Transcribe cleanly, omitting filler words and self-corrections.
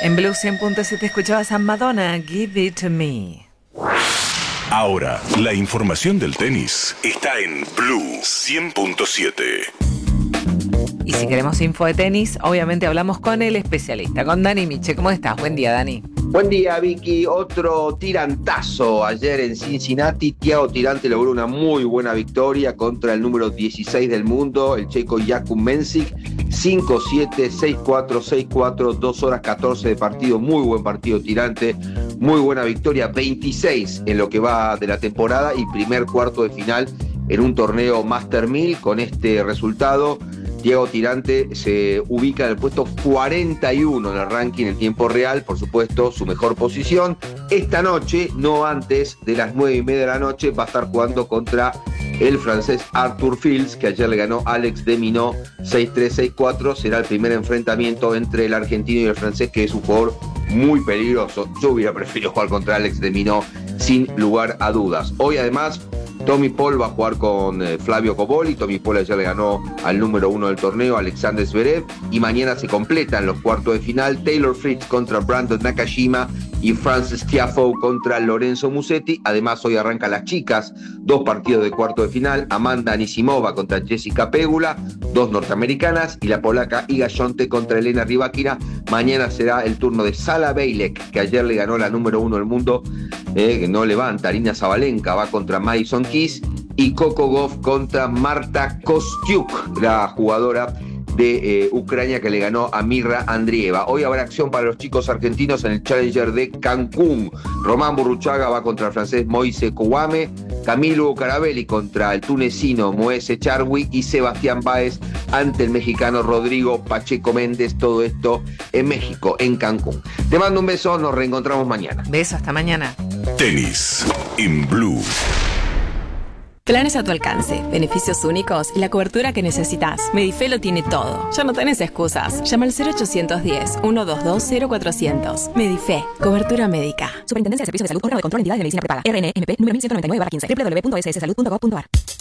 En Blue 100.7 escuchabas a Madonna, Give It To Me. Ahora, la información del tenis está en Blue 100.7. Y si queremos info de tenis, obviamente hablamos con el especialista, con Dani Miche. ¿Cómo estás? Buen día, Dani. Buen día, Vicky. Otro tirantazo ayer en Cincinnati. Thiago Tirante logró una muy buena victoria contra el número 16 del mundo, el checo Jakub Mensik. 5-7, 6-4, 6-4, 2 horas 14 de partido. Muy buen partido Tirante. Muy buena victoria. 26 en lo que va de la temporada y primer cuarto de final en un torneo Master 1000. Con este resultado, Thiago Tirante se ubica en el puesto 41 en el ranking en tiempo real, por supuesto, su mejor posición. Esta noche, no antes de las 9:30 de la noche, va a estar jugando contra el francés Arthur Fils, que ayer le ganó Alex de Minaur 6-3, 6-4. Será el primer enfrentamiento entre el argentino y el francés, que es un jugador muy peligroso. Yo hubiera preferido jugar contra Alex de Minaur sin lugar a dudas. Hoy, además, Tommy Paul va a jugar con Flavio Cobolli. Tommy Paul ayer le ganó al número 1 del torneo, Alexander Zverev. Y mañana se completan los cuartos de final. Taylor Fritz contra Brandon Nakashima y Frances Tiafoe contra Lorenzo Musetti. Además, hoy arrancan las chicas, 2 partidos de cuarto de final. Amanda Anisimova contra Jessica Pegula, 2 norteamericanas. Y la polaca Iga Świątek contra Elena Rybakina. Mañana será el turno de Sara Bejlek, que ayer le ganó la número 1 del mundo, que no levanta. Arina Sabalenka va contra Madison Keys. Y Coco Gauff contra Marta Kostyuk, la jugadora de Ucrania, que le ganó a Mirra Andrieva. Hoy habrá acción para los chicos argentinos en el Challenger de Cancún. Román Burruchaga va contra el francés Moise Kouame, Camilo Carabelli contra el tunecino Moise Charwi y Sebastián Báez ante el mexicano Rodrigo Pacheco Méndez. Todo esto en México, en Cancún. Te mando un beso, nos reencontramos mañana. Beso, hasta mañana. Tenis en Blue. Planes a tu alcance, beneficios únicos y la cobertura que necesitas. Medife lo tiene todo. Ya no tenés excusas. Llama al 0810-122-0400. Medife, cobertura médica. Superintendencia de Servicios de Salud, órgano de control, entidades de medicina prepaga. RNMP número 1199/15. www.sssalud.gov.ar.